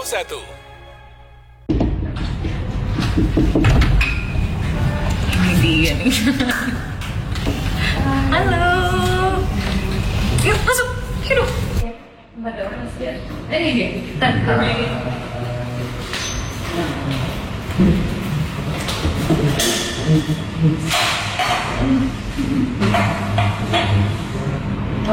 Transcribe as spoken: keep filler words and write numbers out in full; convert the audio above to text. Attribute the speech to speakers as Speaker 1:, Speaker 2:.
Speaker 1: satu.
Speaker 2: Ini dia nih. Halo. Yuk masuk. Hidup. Ada orang sih. Ini dia. Tadi.